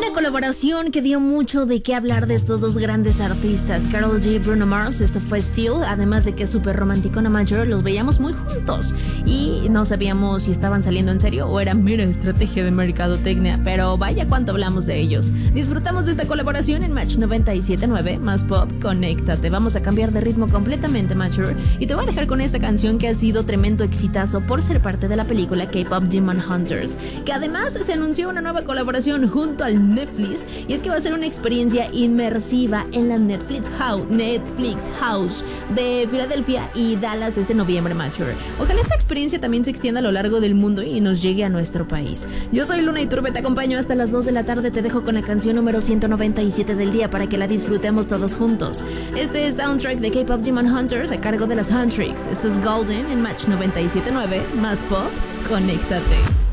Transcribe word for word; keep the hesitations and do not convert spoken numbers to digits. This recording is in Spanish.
Una colaboración que dio mucho de qué hablar de estos dos grandes artistas, Karol G y Bruno Mars. Esto fue Still, además de que es súper romanticona Major, los veíamos muy juntos y no sabíamos si estaban saliendo en serio o era mera estrategia de mercadotecnia, pero vaya cuánto hablamos de ellos. Disfrutamos de esta colaboración en Match noventa y siete punto nueve, más pop, conéctate. Vamos a cambiar de ritmo completamente, Major, y te voy a dejar con esta canción que ha sido tremendo exitazo por ser parte de la película K-Pop Demon Hunters, que además se anunció una nueva colaboración junto al Netflix, y es que va a ser una experiencia inmersiva en la Netflix House, Netflix House de Filadelfia y Dallas este noviembre, Major. Ojalá esta experiencia también se extienda a lo largo del mundo y nos llegue a nuestro país. Yo soy Luna Iturbe, te acompaño hasta las dos de la tarde, te dejo con la canción número ciento noventa y siete del día para que la disfrutemos todos juntos. Este es Soundtrack de K-Pop Demon Hunters a cargo de las Huntrix. Esto es Golden en Match noventa y siete punto nueve, más pop, conéctate.